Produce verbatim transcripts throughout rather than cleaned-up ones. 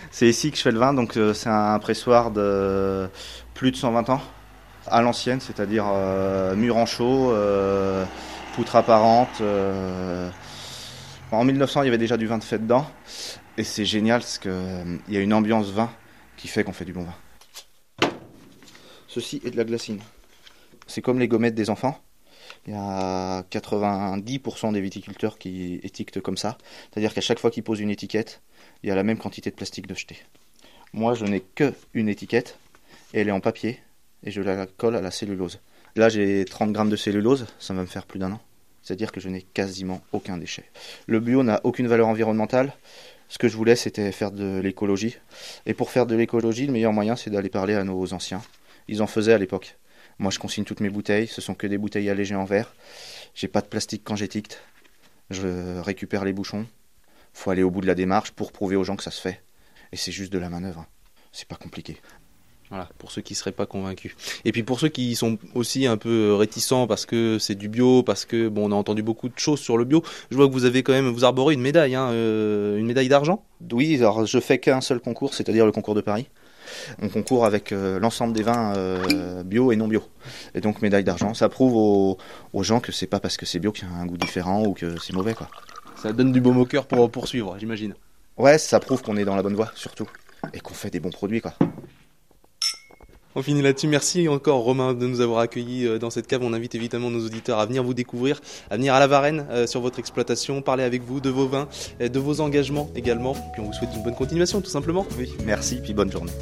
C'est ici que je fais le vin, donc euh, c'est un pressoir de plus de cent vingt ans, à l'ancienne, c'est-à-dire euh, mur en chaux, euh, poutre apparente. Euh... En mille neuf cents, il y avait déjà du vin de fait dedans, et c'est génial parce qu'il euh, y a une ambiance vin qui fait qu'on fait du bon vin. Ceci est de la glacine. C'est comme les gommettes des enfants. Il y a quatre-vingt-dix pour cent des viticulteurs qui étiquetent comme ça. C'est-à-dire qu'à chaque fois qu'ils posent une étiquette, il y a la même quantité de plastique de jeté. Moi, je n'ai qu'une étiquette, et elle est en papier, et je la colle à la cellulose. Là, j'ai trente grammes de cellulose, ça va me faire plus d'un an. C'est-à-dire que je n'ai quasiment aucun déchet. Le bio n'a aucune valeur environnementale. Ce que je voulais, c'était faire de l'écologie. Et pour faire de l'écologie, le meilleur moyen, c'est d'aller parler à nos anciens. Ils en faisaient à l'époque. Moi, je consigne toutes mes bouteilles. Ce sont que des bouteilles allégées en verre. J'ai pas de plastique quand j'étiquette. Je récupère les bouchons. Faut aller au bout de la démarche pour prouver aux gens que ça se fait. Et c'est juste de la manœuvre. C'est pas compliqué. Voilà, pour ceux qui ne seraient pas convaincus. Et puis pour ceux qui sont aussi un peu réticents parce que c'est du bio, parce que bon, on a entendu beaucoup de choses sur le bio. Je vois que vous avez quand même, vous arborez une médaille, hein, euh, une médaille d'argent. Oui, alors je fais qu'un seul concours, c'est-à-dire le concours de Paris. On concourt avec euh, l'ensemble des vins euh, bio et non bio. Et donc médaille d'argent, ça prouve aux, aux gens que c'est pas parce que c'est bio qu'il y a un goût différent ou que c'est mauvais, quoi. Ça donne du baume au cœur pour poursuivre, j'imagine. Ouais, ça prouve qu'on est dans la bonne voie, surtout. Et qu'on fait des bons produits, quoi. On finit là-dessus. Merci encore Romain de nous avoir accueillis dans cette cave. On invite évidemment nos auditeurs à venir vous découvrir, à venir à la Varenne euh, sur votre exploitation, parler avec vous de vos vins, de vos engagements également. Puis on vous souhaite une bonne continuation tout simplement. Oui, merci, puis bonne journée.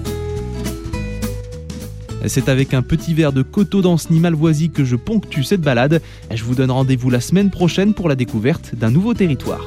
C'est avec un petit verre de Coteau d'Anceny Malvoisie que je ponctue cette balade. Je vous donne rendez-vous la semaine prochaine pour la découverte d'un nouveau territoire.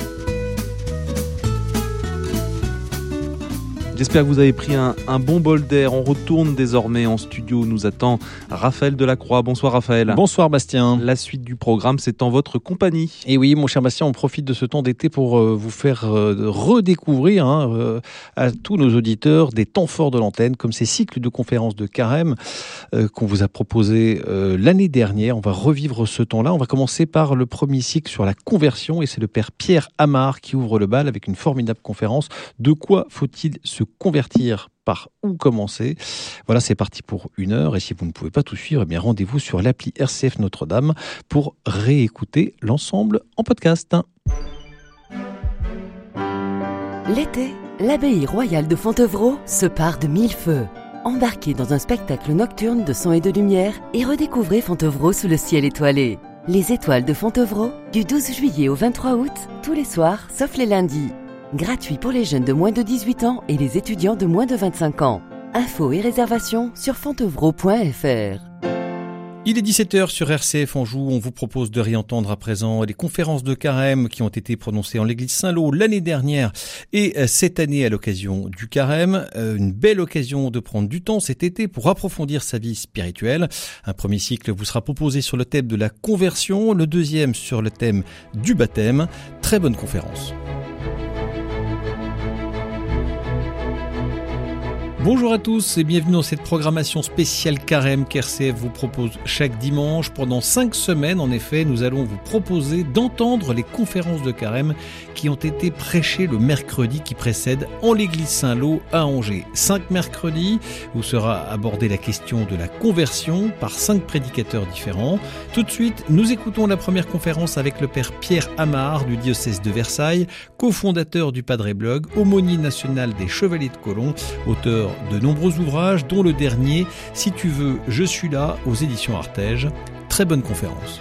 J'espère que vous avez pris un, un bon bol d'air. On retourne désormais en studio. Nous attend Raphaël Delacroix. Bonsoir Raphaël. Bonsoir Bastien. La suite du programme, c'est en votre compagnie. Et oui, mon cher Bastien, on profite de ce temps d'été pour euh, vous faire euh, redécouvrir hein, euh, à tous nos auditeurs des temps forts de l'antenne, comme ces cycles de conférences de carême euh, qu'on vous a proposés euh, l'année dernière. On va revivre ce temps-là. On va commencer par le premier cycle sur la conversion et c'est le père Pierre Amar qui ouvre le bal avec une formidable conférence. De quoi faut-il se convertir, par où commencer? Voilà, c'est parti pour une heure. Et si vous ne pouvez pas tout suivre, eh bien rendez-vous sur l'appli R C F Notre-Dame pour réécouter l'ensemble en podcast. L'été, l'abbaye royale de Fontevraud se part de mille feux. Embarquez dans un spectacle nocturne de son et de lumière et redécouvrez Fontevraud sous le ciel étoilé. Les étoiles de Fontevraud, du douze juillet au vingt-trois août, tous les soirs, sauf les lundis. Gratuit pour les jeunes de moins de dix-huit ans et les étudiants de moins de vingt-cinq ans. Infos et réservations sur fontevraud point f r. Il est dix-sept heures sur R C F Anjou. On vous propose de réentendre à présent les conférences de carême qui ont été prononcées en l'église Saint-Lô l'année dernière et cette année à l'occasion du carême. Une belle occasion de prendre du temps cet été pour approfondir sa vie spirituelle. Un premier cycle vous sera proposé sur le thème de la conversion, le deuxième sur le thème du baptême. Très bonne conférence. Bonjour à tous et bienvenue dans cette programmation spéciale carême qu'R C F vous propose chaque dimanche. Pendant cinq semaines, en effet, nous allons vous proposer d'entendre les conférences de carême qui ont été prêchées le mercredi qui précède en l'église Saint-Lô à Angers. Cinq mercredis où sera abordée la question de la conversion par cinq prédicateurs différents. Tout de suite, nous écoutons la première conférence avec le père Pierre Amar du diocèse de Versailles, cofondateur du Padre Blog, aumônier national des Chevaliers de Colomb, auteur de nombreux ouvrages, dont le dernier « Si tu veux, je suis là » aux éditions Artege. Très bonne conférence.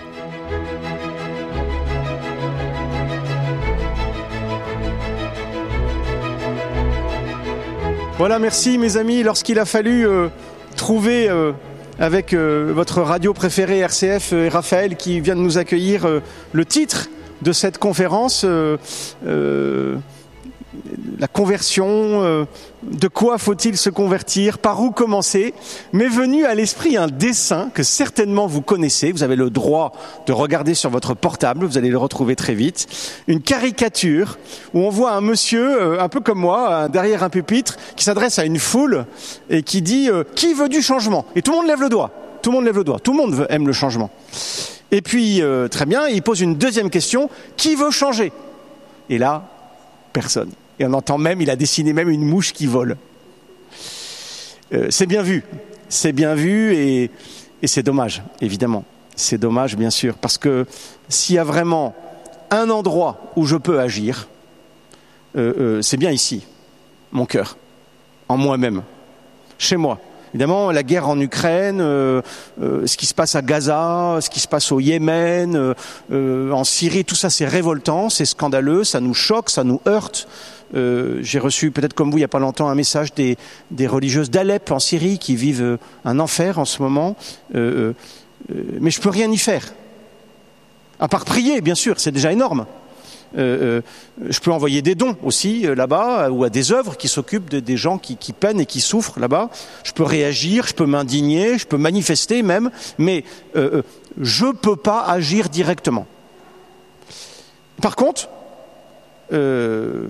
Voilà, merci mes amis. Lorsqu'il a fallu euh, trouver euh, avec euh, votre radio préférée R C F et Raphaël qui vient de nous accueillir euh, le titre de cette conférence, euh, euh, la conversion, euh, de quoi faut-il se convertir, par où commencer, m'est venu à l'esprit un dessin que certainement vous connaissez, vous avez le droit de regarder sur votre portable, vous allez le retrouver très vite, une caricature où on voit un monsieur, euh, un peu comme moi, derrière un pupitre, qui s'adresse à une foule et qui dit euh, « Qui veut du changement ?» Et tout le monde lève le doigt, tout le monde lève le doigt, tout le monde veut, aime le changement. Et puis, euh, très bien, il pose une deuxième question « Qui veut changer ?» Et là, personne. Et on entend même, il a dessiné même une mouche qui vole. Euh, c'est bien vu, c'est bien vu et, et c'est dommage, évidemment. C'est dommage, bien sûr, parce que s'il y a vraiment un endroit où je peux agir, euh, euh, c'est bien ici, mon cœur, en moi-même, chez moi. Évidemment, la guerre en Ukraine, euh, euh, ce qui se passe à Gaza, ce qui se passe au Yémen, euh, euh, en Syrie, tout ça c'est révoltant, c'est scandaleux, ça nous choque, ça nous heurte. Euh, j'ai reçu, peut-être comme vous, il n'y a pas longtemps, un message des, des religieuses d'Alep en Syrie qui vivent un enfer en ce moment. Euh, euh, mais je ne peux rien y faire. À part prier, bien sûr, c'est déjà énorme. Euh, euh, je peux envoyer des dons aussi euh, là-bas, ou à des œuvres qui s'occupent de, des gens qui, qui peinent et qui souffrent là-bas. Je peux réagir, je peux m'indigner, je peux manifester même, mais euh, euh, je ne peux pas agir directement. Par contre, euh,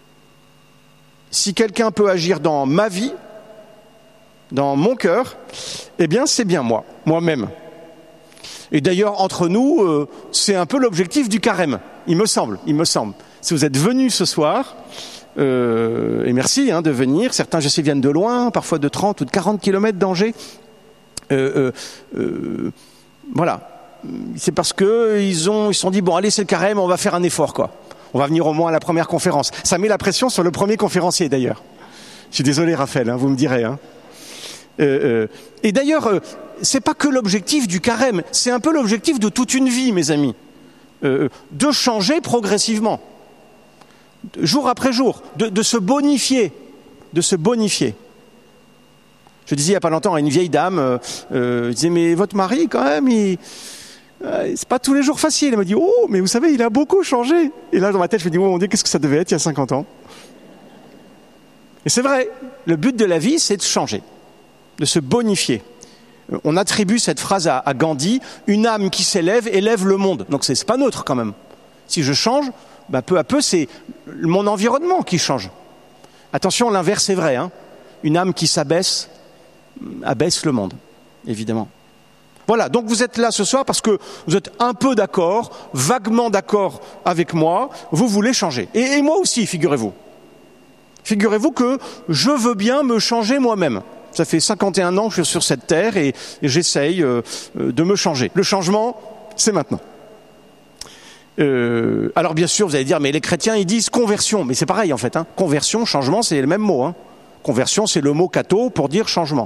si quelqu'un peut agir dans ma vie, dans mon cœur, eh bien c'est bien moi, moi-même. Et d'ailleurs, entre nous, euh, c'est un peu l'objectif du carême, il me semble, il me semble. Si vous êtes venus ce soir, euh, et merci hein, de venir, certains je sais viennent de loin, parfois de trente ou de quarante kilomètres d'Angers, euh, euh, euh, voilà, c'est parce qu'ils ont, ils se sont dit, bon allez c'est le carême, on va faire un effort quoi. On va venir au moins à la première conférence. Ça met la pression sur le premier conférencier d'ailleurs. Je suis désolé Raphaël, hein, vous me direz. Hein. Euh, euh, et d'ailleurs, euh, c'est pas que l'objectif du carême, c'est un peu l'objectif de toute une vie, mes amis, euh, de changer progressivement, jour après jour, de, de se bonifier, de se bonifier. Je disais il y a pas longtemps à une vieille dame, euh, euh, je disais mais votre mari quand même, il, euh, c'est pas tous les jours facile. Elle m'a dit oh mais vous savez il a beaucoup changé. Et là dans ma tête je me dis oh mon Dieu qu'est-ce que ça devait être il y a cinquante ans. Et c'est vrai, le but de la vie c'est de changer, de se bonifier. On attribue cette phrase à, à Gandhi, une âme qui s'élève élève le monde. Donc c'est, c'est pas neutre quand même. Si je change, bah, peu à peu c'est mon environnement qui change. Attention, l'inverse est vrai. Hein. Une âme qui s'abaisse abaisse le monde, évidemment. Voilà, donc vous êtes là ce soir parce que vous êtes un peu d'accord, vaguement d'accord avec moi, vous voulez changer. Et, et moi aussi, figurez-vous. Figurez-vous que je veux bien me changer moi-même. Ça fait cinquante et un ans que je suis sur cette terre et, et j'essaye euh, de me changer. Le changement, c'est maintenant. Euh, alors bien sûr, vous allez dire, mais les chrétiens, ils disent conversion. Mais c'est pareil en fait. Hein. Conversion, changement, c'est le même mot. Hein. Conversion, c'est le mot catho pour dire changement.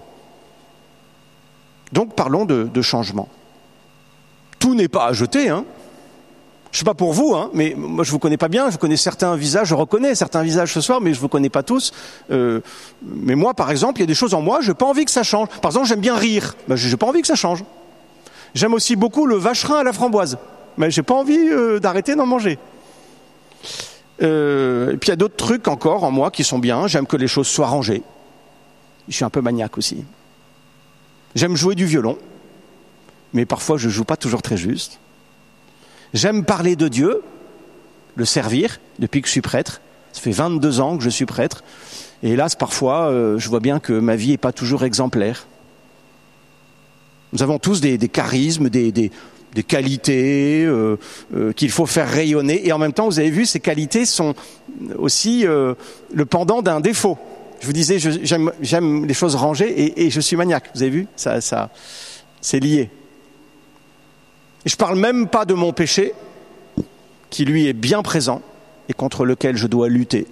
Donc parlons de, de changement. Tout n'est pas à jeter. Hein. Je ne sais pas pour vous, hein, mais moi je ne vous connais pas bien, je connais certains visages, je reconnais certains visages ce soir, mais je ne vous connais pas tous. Euh, mais moi, par exemple, il y a des choses en moi, je n'ai pas envie que ça change. Par exemple, j'aime bien rire, ben, je n'ai pas envie que ça change. J'aime aussi beaucoup le vacherin à la framboise, mais je n'ai pas envie euh, d'arrêter d'en manger. Euh, et puis il y a d'autres trucs encore en moi qui sont bien, j'aime que les choses soient rangées. Je suis un peu maniaque aussi. J'aime jouer du violon, mais parfois je ne joue pas toujours très juste. J'aime parler de Dieu, le servir, depuis que je suis prêtre. Ça fait vingt-deux ans que je suis prêtre. Et hélas, parfois, euh, je vois bien que ma vie n'est pas toujours exemplaire. Nous avons tous des, des charismes, des, des, des qualités euh, euh, qu'il faut faire rayonner. Et en même temps, vous avez vu, ces qualités sont aussi euh, le pendant d'un défaut. Je vous disais, je, j'aime, j'aime les choses rangées et, et je suis maniaque. Vous avez vu, ça, ça, c'est lié. Et je ne parle même pas de mon péché, qui lui est bien présent et contre lequel je dois lutter.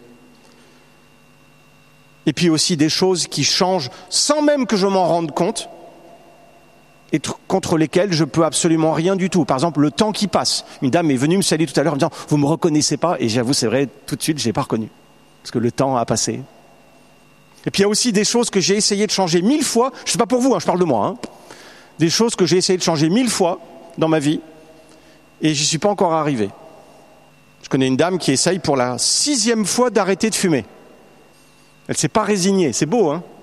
Et puis aussi des choses qui changent sans même que je m'en rende compte et t- contre lesquelles je ne peux absolument rien du tout. Par exemple, le temps qui passe. Une dame est venue me saluer tout à l'heure en me disant « Vous ne me reconnaissez pas ?» Et j'avoue, c'est vrai, tout de suite, je ne l'ai pas reconnu. Parce que le temps a passé. Et puis il y a aussi des choses que j'ai essayé de changer mille fois. Je ne sais pas pour vous, hein, je parle de moi. Hein. Des choses que j'ai essayé de changer mille fois dans ma vie, et j'y suis pas encore arrivé. Je connais une dame qui essaye pour la sixième fois d'arrêter de fumer. Elle s'est pas résignée, c'est beau, hein.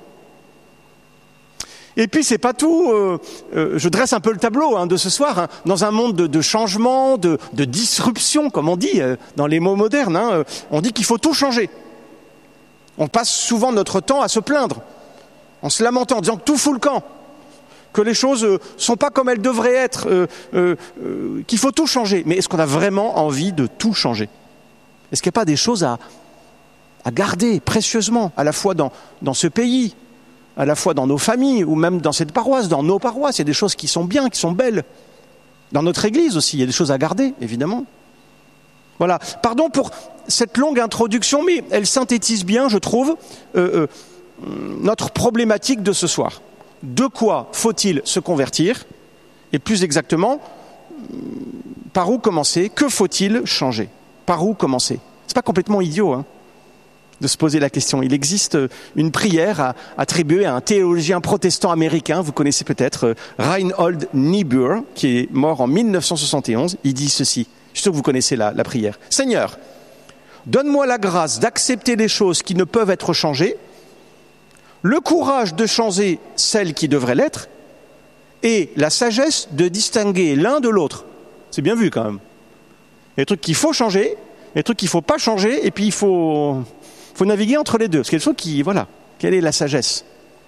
Et puis c'est pas tout, euh, euh, je dresse un peu le tableau hein, de ce soir, hein, dans un monde de, de changement, de, de disruption, comme on dit euh, dans les mots modernes, hein, euh, on dit qu'il faut tout changer. On passe souvent notre temps à se plaindre, en se lamentant, en disant que tout fout le camp, que les choses ne sont pas comme elles devraient être, euh, euh, euh, qu'il faut tout changer. Mais est-ce qu'on a vraiment envie de tout changer ? Est-ce qu'il n'y a pas des choses à, à garder précieusement, à la fois dans, dans ce pays, à la fois dans nos familles, ou même dans cette paroisse, dans nos paroisses. Il y a des choses qui sont bien, qui sont belles. Dans notre église aussi, il y a des choses à garder, évidemment. Voilà. Pardon pour cette longue introduction, mais elle synthétise bien, je trouve, euh, euh, notre problématique de ce soir. De quoi faut-il se convertir ? Et plus exactement, par où commencer ? Que faut-il changer ? Par où commencer ? C'est pas complètement idiot, hein, de se poser la question. Il existe une prière à, attribuée à un théologien protestant américain, vous connaissez peut-être, Reinhold Niebuhr, qui est mort en mille neuf cent soixante et onze. Il dit ceci, je suis sûr que vous connaissez la, la prière. « Seigneur, donne-moi la grâce d'accepter les choses qui ne peuvent être changées, le courage de changer celles qui devraient l'être, et la sagesse de distinguer l'un de l'autre. » C'est bien vu quand même. Il y a des trucs qu'il faut changer, il y a des trucs qu'il ne faut pas changer, et puis il faut... Il faut naviguer entre les deux, parce qu'il y a des choses qui... Voilà, quelle est la sagesse ?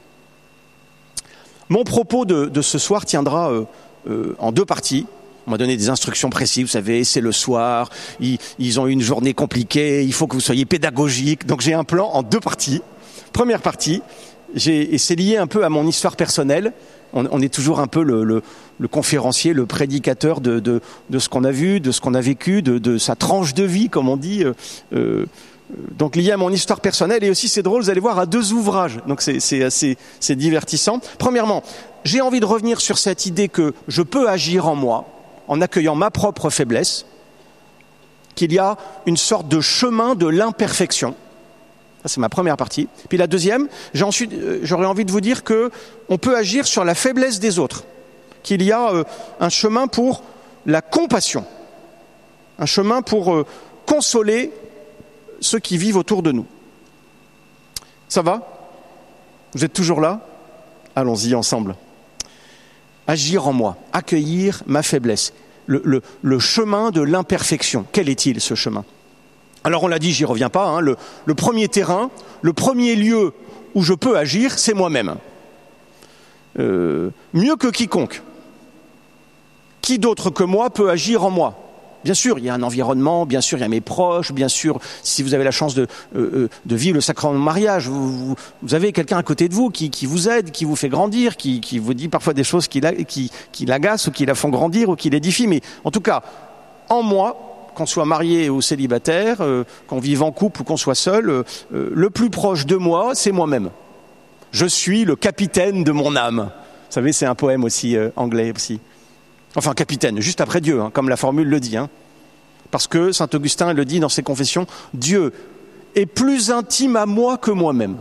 Mon propos de, de ce soir tiendra euh, euh, en deux parties. On m'a donné des instructions précises, vous savez, c'est le soir, ils, ils ont eu une journée compliquée, il faut que vous soyez pédagogique. Donc j'ai un plan en deux parties. Première partie, j'ai, et c'est lié un peu à mon histoire personnelle. On, on est toujours un peu le, le, le conférencier, le prédicateur de, de, de ce qu'on a vu, de ce qu'on a vécu, de, de sa tranche de vie, comme on dit. Euh, euh, Donc lié à mon histoire personnelle, et aussi c'est drôle, vous allez voir, à deux ouvrages, donc c'est, c'est assez c'est divertissant. Premièrement, j'ai envie de revenir sur cette idée que je peux agir en moi, en accueillant ma propre faiblesse, qu'il y a une sorte de chemin de l'imperfection. Ça, c'est ma première partie. Puis la deuxième, j'ai ensuite, euh, j'aurais envie de vous dire que on peut agir sur la faiblesse des autres, qu'il y a euh, un chemin pour la compassion, un chemin pour euh, consoler ceux qui vivent autour de nous. Ça va ? Vous êtes toujours là ? Allons-y ensemble. Agir en moi, accueillir ma faiblesse, le, le, le chemin de l'imperfection. Quel est-il, ce chemin ? Alors on l'a dit, j'y reviens pas, hein, le, le premier terrain, le premier lieu où je peux agir, c'est moi-même. Euh, mieux que quiconque. Qui d'autre que moi peut agir en moi ? Bien sûr, il y a un environnement, bien sûr, il y a mes proches, bien sûr, si vous avez la chance de, euh, de vivre le sacrement de mariage, vous, vous, vous avez quelqu'un à côté de vous qui, qui vous aide, qui vous fait grandir, qui, qui vous dit parfois des choses qui, la, qui, qui l'agacent ou qui la font grandir ou qui l'édifient. Mais en tout cas, en moi, qu'on soit marié ou célibataire, euh, qu'on vive en couple ou qu'on soit seul, euh, le plus proche de moi, c'est moi-même. Je suis le capitaine de mon âme. Vous savez, c'est un poème aussi euh, anglais aussi. Enfin, capitaine, juste après Dieu, hein, comme la formule le dit. Hein. Parce que saint Augustin le dit dans ses confessions, Dieu est plus intime à moi que moi-même.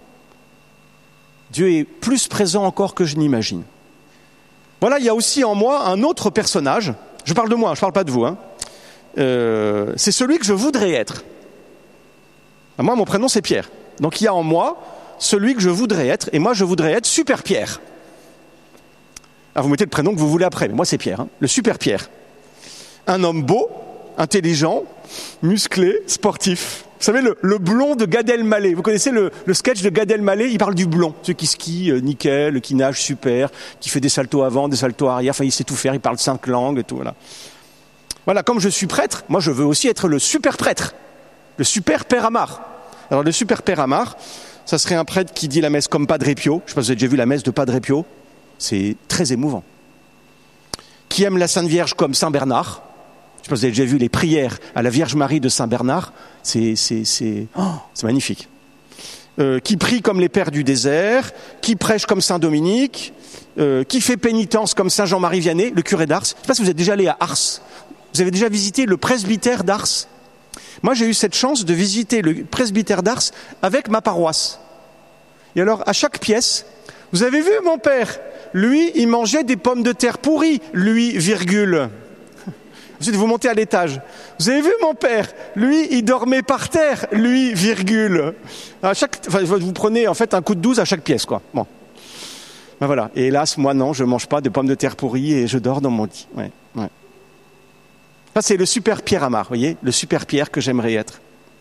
Dieu est plus présent encore que je n'imagine. Voilà, il y a aussi en moi un autre personnage. Je parle de moi, je ne parle pas de vous. Hein. Euh, c'est celui que je voudrais être. Moi, mon prénom, c'est Pierre. Donc, il y a en moi celui que je voudrais être. Et moi, je voudrais être Super Pierre. Alors vous mettez le prénom que vous voulez après, mais moi c'est Pierre, hein, le Super Pierre. Un homme beau, intelligent, musclé, sportif. Vous savez, le, le blond de Gad Elmaleh. Vous connaissez le, le sketch de Gad Elmaleh ? Il parle du blond, celui qui skie euh, nickel, qui nage super, qui fait des saltos avant, des saltos arrière, enfin il sait tout faire, il parle cinq langues et tout, voilà. Voilà, comme je suis prêtre, moi je veux aussi être le super prêtre, le super Père Amar. Alors le super Père Amar, ça serait un prêtre qui dit la messe comme Padre Pio. Je ne sais pas si vous avez déjà vu la messe de Padre Pio. C'est très émouvant. Qui aime la Sainte Vierge comme Saint Bernard. Je ne sais pas si vous avez déjà vu les prières à la Vierge Marie de Saint Bernard. C'est, c'est, c'est, oh, c'est magnifique. Euh, qui prie comme les pères du désert, qui prêche comme Saint Dominique, euh, qui fait pénitence comme Saint Jean-Marie Vianney, le curé d'Ars. Je ne sais pas si vous êtes déjà allé à Ars. Vous avez déjà visité le presbytère d'Ars. Moi, j'ai eu cette chance de visiter le presbytère d'Ars avec ma paroisse. Et alors, à chaque pièce, vous avez vu mon père ? Lui, il mangeait des pommes de terre pourries. Lui, virgule. Ensuite, vous montez à l'étage. Vous avez vu mon père ? Lui, il dormait par terre. Lui, virgule. À chaque, enfin, vous prenez en fait un coup de douze à chaque pièce, quoi. Bon. Ben voilà. Et hélas, moi non, je mange pas de pommes de terre pourries et je dors dans mon lit. Ouais, ouais. Ça, c'est le super Pierre Amar, vous voyez, le super Pierre que j'aimerais être.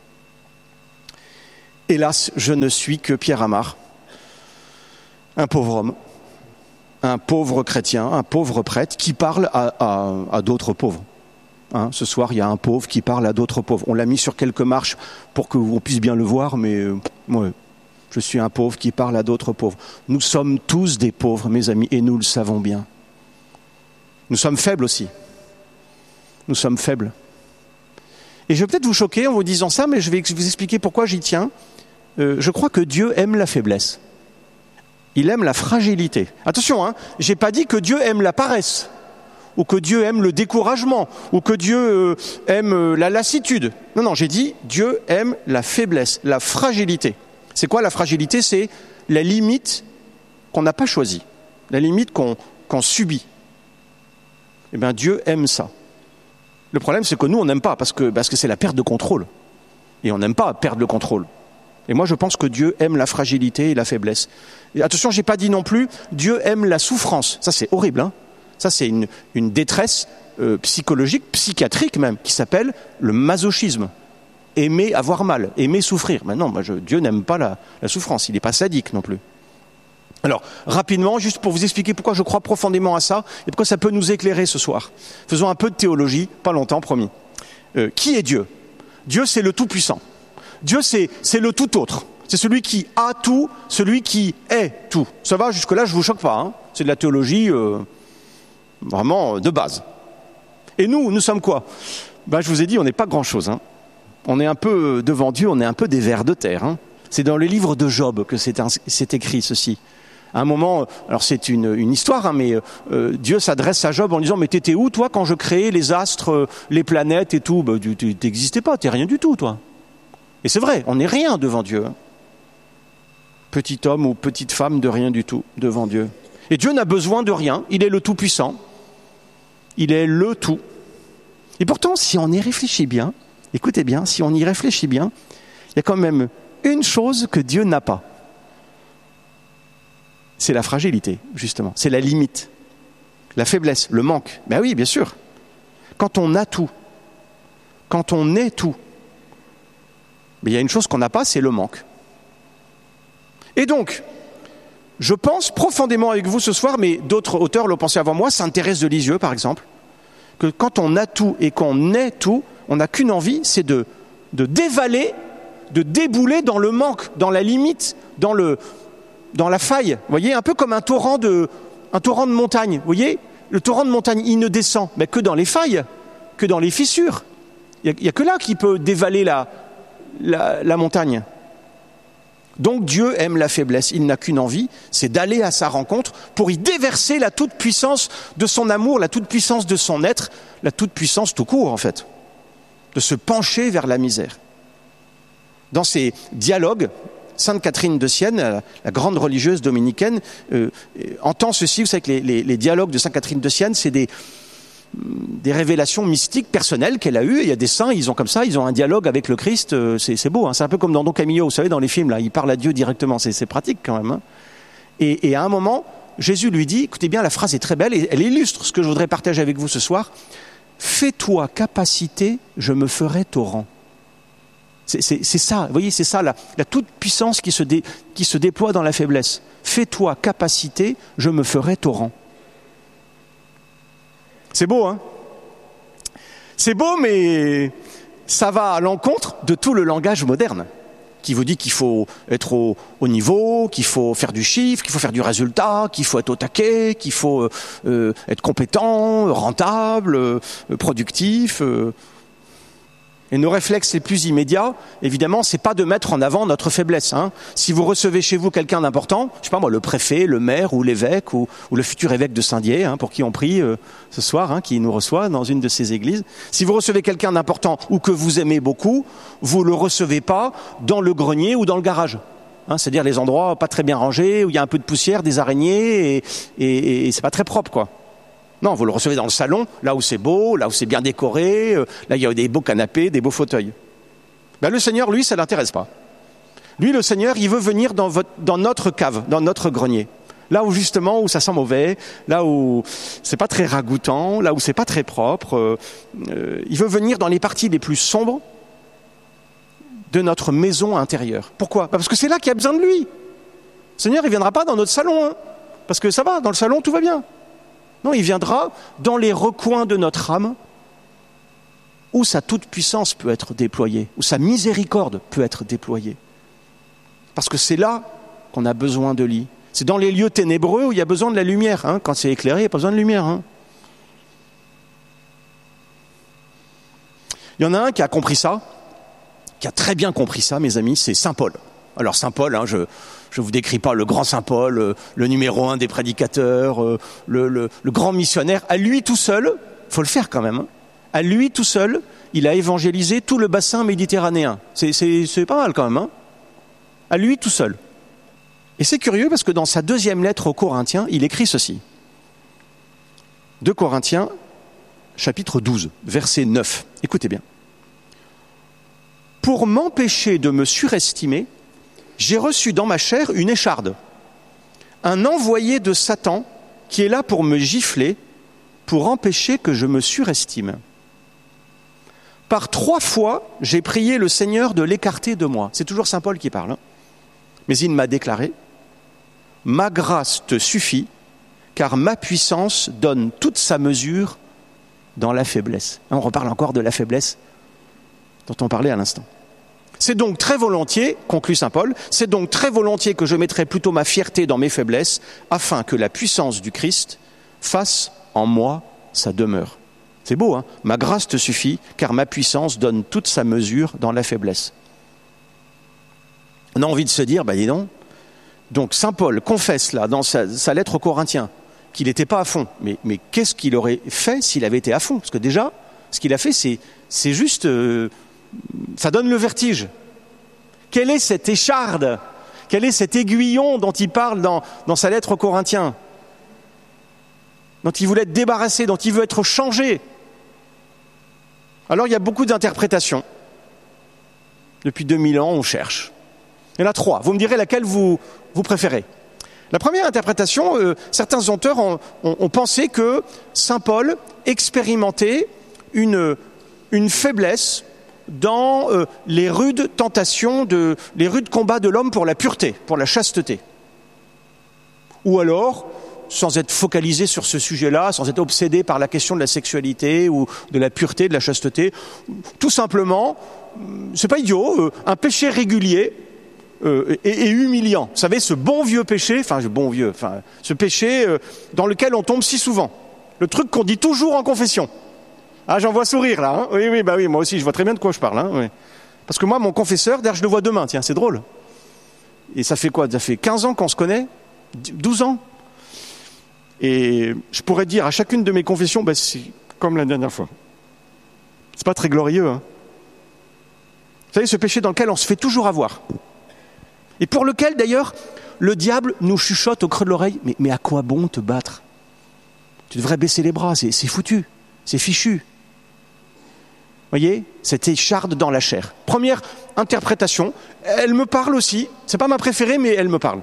Hélas, je ne suis que Pierre Amar, un pauvre homme, un pauvre chrétien, un pauvre prêtre qui parle à, à, à d'autres pauvres. Hein, ce soir, il y a un pauvre qui parle à d'autres pauvres. On l'a mis sur quelques marches pour qu'on puisse bien le voir, mais euh, ouais, je suis un pauvre qui parle à d'autres pauvres. Nous sommes tous des pauvres, mes amis, et nous le savons bien. Nous sommes faibles aussi. Nous sommes faibles. Et je vais peut-être vous choquer en vous disant ça, mais je vais vous expliquer pourquoi j'y tiens. Euh, je crois que Dieu aime la faiblesse. Il aime la fragilité. Attention, hein, j'ai pas dit que Dieu aime la paresse, ou que Dieu aime le découragement, ou que Dieu euh, aime euh, la lassitude. Non, non, j'ai dit Dieu aime la faiblesse, la fragilité. C'est quoi la fragilité? C'est la limite qu'on n'a pas choisie, la limite qu'on, qu'on subit. Eh bien, Dieu aime ça. Le problème, c'est que nous, on n'aime pas, parce que, parce que c'est la perte de contrôle. Et on n'aime pas perdre le contrôle. Et moi, je pense que Dieu aime la fragilité et la faiblesse. Et attention, j'ai pas dit non plus, Dieu aime la souffrance. Ça, c'est horrible, hein. Ça, c'est une, une détresse euh, psychologique, psychiatrique même, qui s'appelle le masochisme. Aimer avoir mal, aimer souffrir. Maintenant, moi, je, Dieu n'aime pas la, la souffrance. Il n'est pas sadique non plus. Alors, rapidement, juste pour vous expliquer pourquoi je crois profondément à ça et pourquoi ça peut nous éclairer ce soir. Faisons un peu de théologie, pas longtemps, promis. Euh, qui est Dieu? Dieu, c'est le Tout-Puissant. Dieu, c'est, c'est le tout autre. C'est celui qui a tout, celui qui est tout. Ça va, jusque-là, je ne vous choque pas. Hein. C'est de la théologie euh, vraiment de base. Et nous, nous sommes quoi? Ben, je vous ai dit, on n'est pas grand-chose. Hein. On est un peu devant Dieu, on est un peu des vers de terre. Hein. C'est dans le livre de Job que c'est, un, c'est écrit ceci. À un moment, alors c'est une, une histoire, hein, mais euh, Dieu s'adresse à Job en disant « Mais t'étais où, toi, quand je créais les astres, les planètes et tout ?» Ben, tu n'existais pas, t'es rien du tout, toi. Et c'est vrai, on n'est rien devant Dieu. Hein. Petit homme ou petite femme de rien du tout devant Dieu. Et Dieu n'a besoin de rien, il est le Tout-Puissant. Il est le tout. Et pourtant, si on y réfléchit bien, écoutez bien, si on y réfléchit bien, il y a quand même une chose que Dieu n'a pas. C'est la fragilité, justement. C'est la limite, la faiblesse, le manque. Ben oui, bien sûr. Quand on a tout, quand on est tout, mais il y a une chose qu'on n'a pas, c'est le manque. Et donc, je pense profondément avec vous ce soir, mais d'autres auteurs l'ont pensé avant moi, Sainte Thérèse de Lisieux par exemple, que quand on a tout et qu'on est tout, on n'a qu'une envie, c'est de, de dévaler, de débouler dans le manque, dans la limite, dans, le, dans la faille. Vous voyez, un peu comme un torrent de, un torrent de montagne. Vous voyez, le torrent de montagne, il ne descend mais que dans les failles, que dans les fissures. Il n'y a, a que là qu'il peut dévaler la, la, la montagne. Donc Dieu aime la faiblesse, il n'a qu'une envie, c'est d'aller à sa rencontre pour y déverser la toute-puissance de son amour, la toute-puissance de son être, la toute-puissance tout court en fait, de se pencher vers la misère. Dans ces dialogues, Sainte Catherine de Sienne, la grande religieuse dominicaine, euh, entend ceci, vous savez que les, les, les dialogues de Sainte Catherine de Sienne, c'est des... des révélations mystiques personnelles qu'elle a eues. Il y a des saints, ils ont comme ça, ils ont un dialogue avec le Christ, c'est, c'est beau, hein. C'est un peu comme dans Don Camillo, vous savez, dans les films, là, il parle à Dieu directement, c'est, c'est pratique quand même. Hein. Et, et à un moment, Jésus lui dit, écoutez bien, la phrase est très belle, et elle illustre ce que je voudrais partager avec vous ce soir. Fais-toi capacité, je me ferai torrent. C'est, c'est, c'est ça, vous voyez, c'est ça, la, la toute-puissance qui se, dé, qui se déploie dans la faiblesse. Fais-toi capacité, je me ferai torrent. C'est beau, hein? C'est beau, mais ça va à l'encontre de tout le langage moderne qui vous dit qu'il faut être au, au niveau, qu'il faut faire du chiffre, qu'il faut faire du résultat, qu'il faut être au taquet, qu'il faut euh, être compétent, rentable, euh, productif. Euh. Et nos réflexes les plus immédiats, évidemment, c'est pas de mettre en avant notre faiblesse. Hein. Si vous recevez chez vous quelqu'un d'important, je sais pas moi, le préfet, le maire ou l'évêque ou, ou le futur évêque de Saint-Dié, hein, pour qui on prie euh, ce soir, hein, qui nous reçoit dans une de ces églises. Si vous recevez quelqu'un d'important ou que vous aimez beaucoup, vous le recevez pas dans le grenier ou dans le garage. Hein, c'est-à-dire les endroits pas très bien rangés, où il y a un peu de poussière, des araignées, et, et, et c'est pas très propre, quoi. Non, vous le recevez dans le salon, là où c'est beau, là où c'est bien décoré, euh, là il y a des beaux canapés, des beaux fauteuils. Ben, le Seigneur, lui, ça ne l'intéresse pas. Lui, le Seigneur, il veut venir dans, votre, dans notre cave, dans notre grenier. Là où justement, où ça sent mauvais, là où c'est pas très ragoûtant, là où c'est pas très propre. Euh, euh, il veut venir dans les parties les plus sombres de notre maison intérieure. Pourquoi? Ben, parce que c'est là qu'il y a besoin de lui. Le Seigneur, il ne viendra pas dans notre salon, hein, parce que ça va, dans le salon, tout va bien. Non, il viendra dans les recoins de notre âme, où sa toute-puissance peut être déployée, où sa miséricorde peut être déployée. Parce que c'est là qu'on a besoin de lui. C'est dans les lieux ténébreux où il y a besoin de la lumière. Hein. Quand c'est éclairé, il n'y a pas besoin de lumière. Hein. Il y en a un qui a compris ça, qui a très bien compris ça, mes amis, c'est saint Paul. Alors saint Paul, hein, je ne vous décris pas le grand saint Paul, euh, le numéro un des prédicateurs, euh, le, le, le grand missionnaire. À lui tout seul, il faut le faire quand même, hein. À lui tout seul, il a évangélisé tout le bassin méditerranéen. C'est, c'est, c'est pas mal quand même. Hein. À lui tout seul. Et c'est curieux parce que dans sa deuxième lettre aux Corinthiens, il écrit ceci. deux Corinthiens, chapitre douze, verset neuf. Écoutez bien. Pour m'empêcher de me surestimer, j'ai reçu dans ma chair une écharde, un envoyé de Satan qui est là pour me gifler, pour empêcher que je me surestime. Par trois fois, j'ai prié le Seigneur de l'écarter de moi. C'est toujours saint Paul qui parle. Hein. Mais il m'a déclaré, « Ma grâce te suffit, car ma puissance donne toute sa mesure dans la faiblesse. » On reparle encore de la faiblesse dont on parlait à l'instant. C'est donc très volontiers, conclut saint Paul, c'est donc très volontiers que je mettrai plutôt ma fierté dans mes faiblesses, afin que la puissance du Christ fasse en moi sa demeure. C'est beau, hein ? Ma grâce te suffit, car ma puissance donne toute sa mesure dans la faiblesse. On a envie de se dire, bah dis donc, donc saint Paul confesse là, dans sa, sa lettre aux Corinthiens, qu'il n'était pas à fond. Mais, mais qu'est-ce qu'il aurait fait s'il avait été à fond ? Parce que déjà, ce qu'il a fait, c'est, c'est juste... Euh, ça donne le vertige. Quelle est cette écharde ? Quel est cet aiguillon dont il parle dans, dans sa lettre aux Corinthiens ? Dont il voulait être débarrassé, dont il veut être changé. Alors il y a beaucoup d'interprétations. Depuis deux mille ans, on cherche. Il y en a trois. Vous me direz laquelle vous, vous préférez. La première interprétation, euh, certains auteurs ont, ont, ont pensé que saint Paul expérimentait une, une faiblesse dans euh, les rudes tentations, de, les rudes combats de l'homme pour la pureté, pour la chasteté. Ou alors, sans être focalisé sur ce sujet-là, sans être obsédé par la question de la sexualité ou de la pureté, de la chasteté, tout simplement, c'est pas idiot, euh, un péché régulier euh, et, et humiliant. Vous savez, ce bon vieux péché, enfin, bon vieux, enfin, ce péché euh, dans lequel on tombe si souvent. Le truc qu'on dit toujours en confession. Ah, j'en vois sourire là, hein. Oui, oui, bah oui, moi aussi, je vois très bien de quoi je parle, hein, oui. Parce que moi, mon confesseur, d'ailleurs, je le vois demain, tiens, c'est drôle. Et ça fait quoi ? Ça fait quinze ans qu'on se connaît ? douze ans ? Et je pourrais dire à chacune de mes confessions, bah, c'est comme la dernière fois. C'est pas très glorieux, hein. Vous savez, ce péché dans lequel on se fait toujours avoir. Et pour lequel, d'ailleurs, le diable nous chuchote au creux de l'oreille, mais, mais à quoi bon te battre ? Tu devrais baisser les bras, c'est, c'est foutu, c'est fichu. Vous voyez, cette écharde dans la chair. Première interprétation, elle me parle aussi, c'est pas ma préférée, mais elle me parle.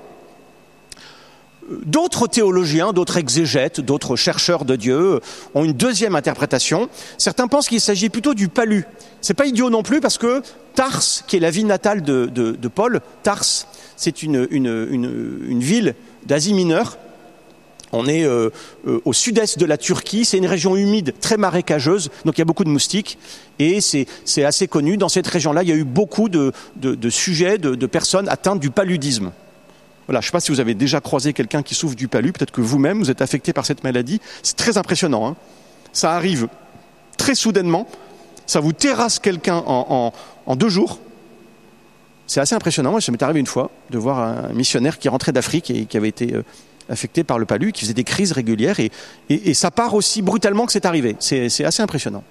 D'autres théologiens, d'autres exégètes, d'autres chercheurs de Dieu ont une deuxième interprétation. Certains pensent qu'il s'agit plutôt du palu. C'est pas idiot non plus parce que Tars, qui est la ville natale de, de, de Paul, Tars, c'est une, une, une, une ville d'Asie mineure. On est euh, euh, au sud-est de la Turquie, c'est une région humide, très marécageuse, donc il y a beaucoup de moustiques, et c'est, c'est assez connu. Dans cette région-là, il y a eu beaucoup de, de, de sujets, de, de personnes atteintes du paludisme. Voilà, je ne sais pas si vous avez déjà croisé quelqu'un qui souffre du palu, peut-être que vous-même, vous êtes affecté par cette maladie. C'est très impressionnant, hein. Ça arrive très soudainement, ça vous terrasse quelqu'un en, en, en deux jours. C'est assez impressionnant. Moi, ça m'est arrivé une fois de voir un missionnaire qui rentrait d'Afrique et qui avait été... Euh, affecté par le palu, qui faisait des crises régulières, et, et, et ça part aussi brutalement que c'est arrivé. C'est, c'est assez impressionnant.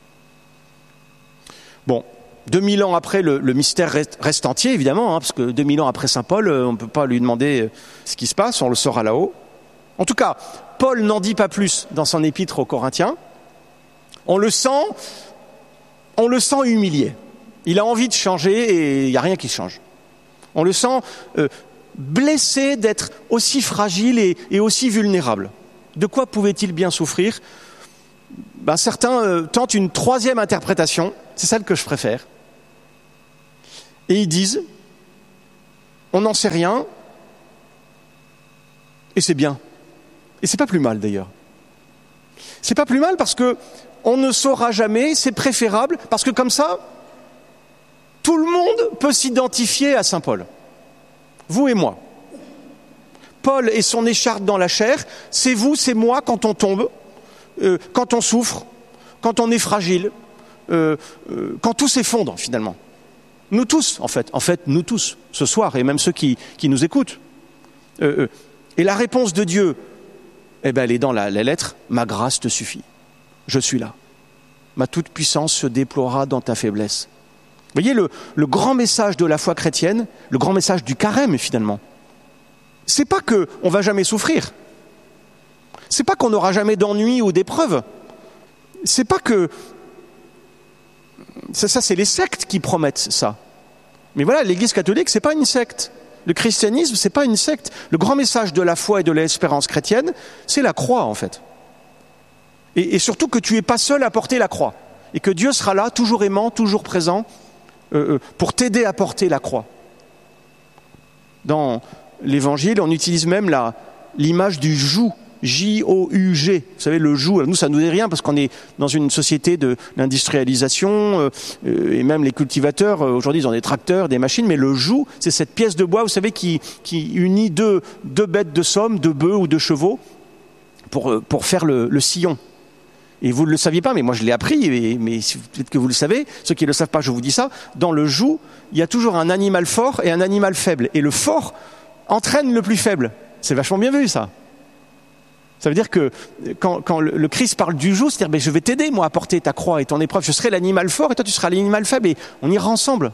Bon, deux mille ans après, le, le mystère reste, reste entier, évidemment, hein, parce que deux mille ans après saint Paul, on ne peut pas lui demander ce qui se passe, on le saura là-haut. En tout cas, Paul n'en dit pas plus dans son épître aux Corinthiens. On le sent, on le sent humilié. Il a envie de changer et il n'y a rien qui change. On le sent... Euh, blessé d'être aussi fragile et, et aussi vulnérable. De quoi pouvait-il bien souffrir ? Ben, certains euh, tentent une troisième interprétation, c'est celle que je préfère. Et ils disent, on n'en sait rien, et c'est bien. Et c'est pas plus mal d'ailleurs. C'est pas plus mal parce que on ne saura jamais, c'est préférable, parce que comme ça, tout le monde peut s'identifier à saint Paul. Vous et moi. Paul et son écharpe dans la chair, c'est vous, c'est moi quand on tombe, euh, quand on souffre, quand on est fragile, euh, euh, quand tout s'effondre finalement. Nous tous, en fait, en fait, nous tous, ce soir, et même ceux qui, qui nous écoutent. Euh, euh, et la réponse de Dieu, eh ben, elle est dans la, la lettre, ma grâce te suffit. Je suis là. Ma toute puissance se déploiera dans ta faiblesse. Vous voyez, le, le grand message de la foi chrétienne, le grand message du carême finalement, c'est pas que on va jamais souffrir. C'est pas qu'on n'aura jamais d'ennui ou d'épreuves. C'est pas que ça, ça c'est les sectes qui promettent ça. Mais voilà, l'Église catholique, c'est pas une secte. Le christianisme, c'est pas une secte. Le grand message de la foi et de l'espérance chrétienne, c'est la croix en fait. Et, et surtout que tu es pas seul à porter la croix et que Dieu sera là, toujours aimant, toujours présent, euh, pour t'aider à porter la croix. Dans l'Évangile, on utilise même la, l'image du joug, J O U G. Vous savez, le joug, nous, ça ne nous dit rien parce qu'on est dans une société de l'industrialisation euh, et même les cultivateurs, euh, aujourd'hui, ils ont des tracteurs, des machines, mais le joug, c'est cette pièce de bois, vous savez, qui, qui unit deux, deux bêtes de somme, deux bœufs ou deux chevaux pour, pour faire le, le sillon. Et vous ne le saviez pas, mais moi je l'ai appris, mais, mais peut-être que vous le savez, ceux qui ne le savent pas, je vous dis ça, dans le joug, il y a toujours un animal fort et un animal faible. Et le fort entraîne le plus faible. C'est vachement bien vu, ça. Ça veut dire que quand, quand le, le Christ parle du joug, c'est-à-dire ben, je vais t'aider, moi, à porter ta croix et ton épreuve. Je serai l'animal fort et toi, tu seras l'animal faible et on ira ensemble.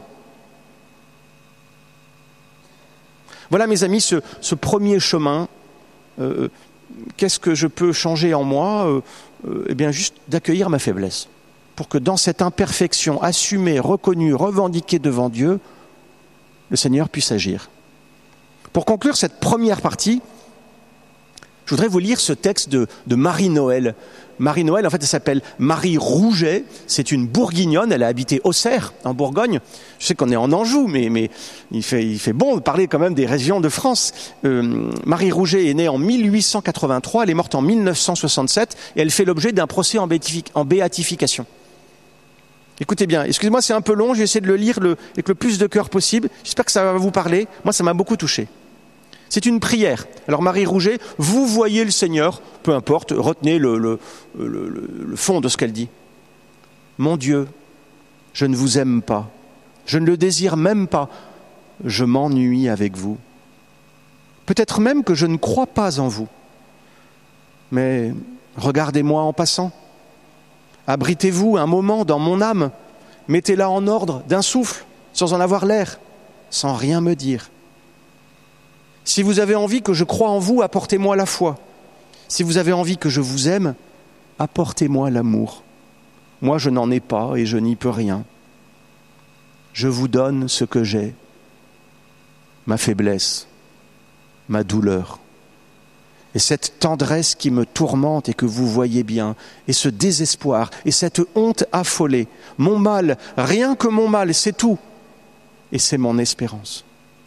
Voilà, mes amis, ce, ce premier chemin. Euh, qu'est-ce que je peux changer en moi ? euh, euh, Eh bien, juste d'accueillir ma faiblesse. Pour que dans cette imperfection assumée, reconnue, revendiquée devant Dieu, le Seigneur puisse agir. Pour conclure cette première partie, je voudrais vous lire ce texte de, de Marie-Noël. Marie-Noël, en fait, elle s'appelle Marie Rouget. C'est une bourguignonne. Elle a habité Auxerre, en Bourgogne. Je sais qu'on est en Anjou, mais, mais il, fait, il fait bon de parler quand même des régions de France. Euh, Marie Rouget est née en mille huit cent quatre-vingt-trois. Elle est morte en mille neuf cent soixante-sept. Et elle fait l'objet d'un procès en, béatific- en béatification. Écoutez bien, excusez-moi, c'est un peu long. J'ai essayé de le lire le, avec le plus de cœur possible. J'espère que ça va vous parler. Moi, ça m'a beaucoup touché. C'est une prière. Alors Marie Rouget, vous voyez le Seigneur, peu importe, retenez le, le, le, le fond de ce qu'elle dit. Mon Dieu, je ne vous aime pas, je ne le désire même pas, je m'ennuie avec vous. Peut-être même que je ne crois pas en vous. Mais regardez-moi en passant. Abritez-vous un moment dans mon âme, mettez-la en ordre d'un souffle, sans en avoir l'air, sans rien me dire. Si vous avez envie que je croie en vous, apportez-moi la foi. Si vous avez envie que je vous aime, apportez-moi l'amour. Moi, je n'en ai pas et je n'y peux rien. Je vous donne ce que j'ai, ma faiblesse, ma douleur. Et cette tendresse qui me tourmente et que vous voyez bien, et ce désespoir, et cette honte affolée, mon mal, rien que mon mal, c'est tout. Et c'est mon espérance.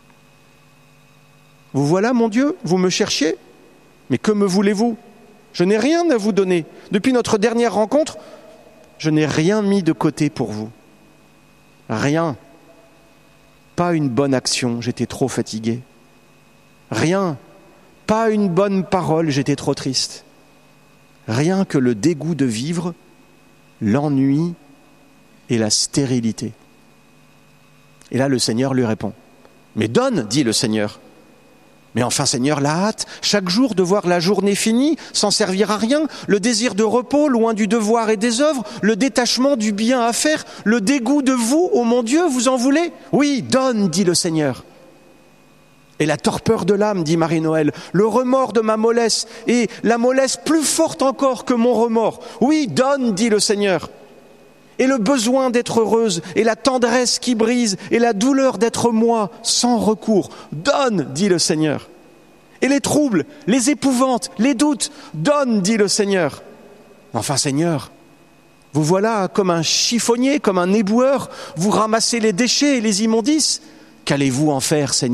Vous voilà, mon Dieu, vous me cherchiez ? Mais que me voulez-vous ? Je n'ai rien à vous donner. Depuis notre dernière rencontre, je n'ai rien mis de côté pour vous. Rien. Pas une bonne action, j'étais trop fatigué. Rien. Pas une bonne parole, j'étais trop triste. Rien que le dégoût de vivre, l'ennui et la stérilité. Et là, le Seigneur lui répond. Mais donne, dit le Seigneur. Mais enfin, Seigneur, la hâte, chaque jour de voir la journée finie, sans servir à rien, le désir de repos, loin du devoir et des œuvres, le détachement du bien à faire, le dégoût de vous, ô mon Dieu, vous en voulez ? Oui, donne, dit le Seigneur. Et la torpeur de l'âme, dit Marie-Noël, le remords de ma mollesse, et la mollesse plus forte encore que mon remords. Oui, donne, dit le Seigneur. Et le besoin d'être heureuse, et la tendresse qui brise, et la douleur d'être moi, sans recours. Donne, dit le Seigneur. Et les troubles, les épouvantes, les doutes, donne, dit le Seigneur. Enfin, Seigneur, vous voilà comme un chiffonnier, comme un éboueur, vous ramassez les déchets et les immondices. Qu'allez-vous en faire, Seigneur ?